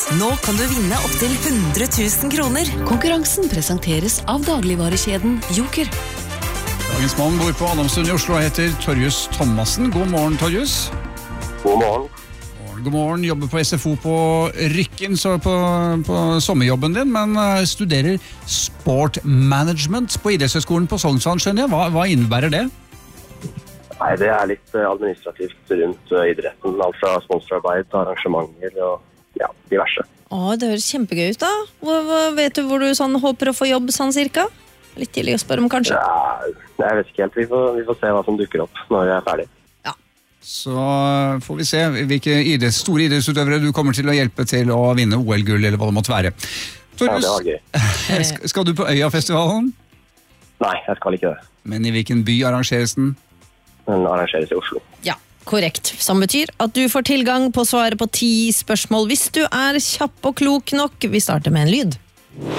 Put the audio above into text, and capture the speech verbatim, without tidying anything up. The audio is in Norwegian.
Nå kan du vinne opp til hundre tusen kroner. Konkurransen presenteres av dagligvarekjeden Joker. Dagens mann bor på Adamstuen i Oslo og heter Torjus Thomassen. God morgen, Torjus. God morgen. God morgen, jobber på S F O på Rykken, så på, på sommerjobben din, men studerer sportmanagement på idrettshøyskolen på Sognsvann, skjønner jeg. Hva, hva innebærer det? Nei, det er litt administrativt rundt idretten, alt fra sponsorarbeid, arrangementer og ja, diverse. Å, det høres kjempegøy ut da. Hva, hva, vet du hvor du sånn, håper å få jobb sånn cirka? Litt tidlig å spørre om kanskje? Ja, jeg vet ikke helt, vi får, vi får se hva som dukker opp når jeg er ferdig. Så får vi se hvilke idretts, store idrettsutøvere du kommer til å hjelpe til å vinne O L-gull, eller hva det måtte være. Torjus, ja, det var gøy. Skal du på Øyafestivalen? Nei, jeg skal ikke det. Men i hvilken by arrangeres den? Den arrangeres i Oslo. Ja, korrekt. Som betyr at du får tilgang på å svare på ti spørsmål hvis du er kjapp og klok nok. Vi starter med en lyd.